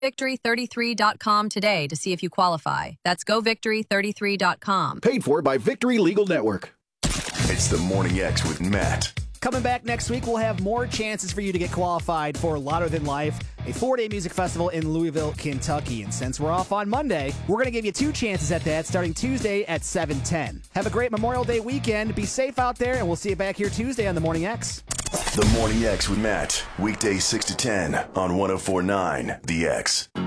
Victory33.com today to see if you qualify. That's govictory33.com. Paid for by Victory Legal Network. It's the Morning X with Matt. Coming back next week, we'll have more chances for you to get qualified for Louder Than Life, a 4-day music festival in Louisville, Kentucky. And since we're off on Monday, we're going to give you 2 chances at that starting Tuesday at 7:10. Have a great Memorial Day weekend. Be safe out there, and we'll see you back here Tuesday on The Morning X. The Morning X with Matt. Weekdays 6 to 10 on 104.9 The X.